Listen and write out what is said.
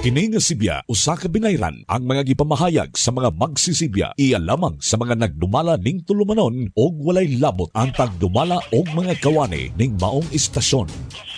Kini nga Sibya usa ka binayran ang mga gipamahayag sa mga magsisibya iya lamang sa mga nagdumala ning tulumanon og walay labot ang tagdumala og mga kawani ning maong istasyon.